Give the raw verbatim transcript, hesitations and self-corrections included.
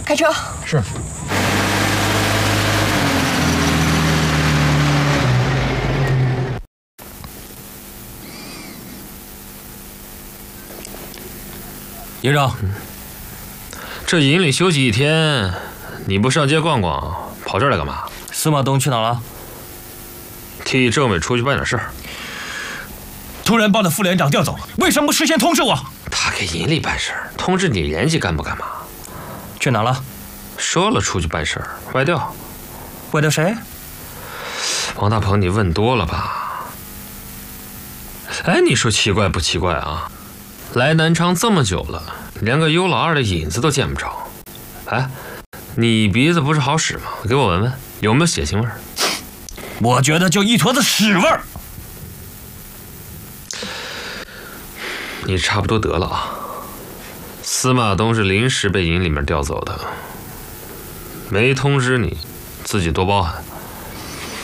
开车。 是。 营长， 这营里休息一天，你不上街逛逛，跑这儿来干嘛？ 司马东去哪了？ 替政委出去办点事儿。 突然把那副连长调走了，为什么不事先通知我？ 他给营里办事儿，通知你联系干不干嘛？ 去哪了？ 说了出去办事儿，外调。 外调谁？ 王大鹏，你问多了吧？哎，你说奇怪不奇怪啊？来南昌这么久了，连个尤老二的影子都见不着。哎，你鼻子不是好使吗？给我闻闻，有没有血腥味儿？ 我觉得就一坨子屎味儿。 你差不多得了啊。司马东是临时被营里面调走的，没通知你，自己多包涵。